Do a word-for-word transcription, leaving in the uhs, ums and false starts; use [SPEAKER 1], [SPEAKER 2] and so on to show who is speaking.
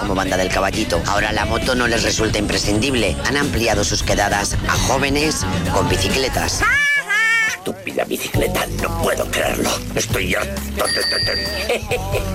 [SPEAKER 1] como Banda del Caballito. Ahora la moto no les resulta imprescindible. Han ampliado sus quedadas a jóvenes con bicicletas.
[SPEAKER 2] Estúpida bicicleta, no puedo creerlo. Estoy harto de...